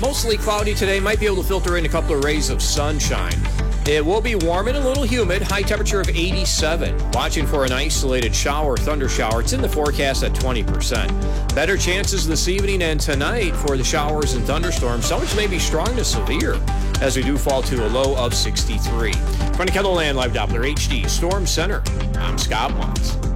Mostly cloudy today. Might be able to filter in a couple of rays of sunshine. It will be warm and a little humid. High temperature of 87. Watching for an isolated shower, thunder shower. It's in the forecast at 20%. Better chances this evening and tonight for the showers and thunderstorms. Some which may be strong to severe as we do fall to a low of 63. From the KELOLAND Live Doppler HD Storm Center, I'm Scott Watts.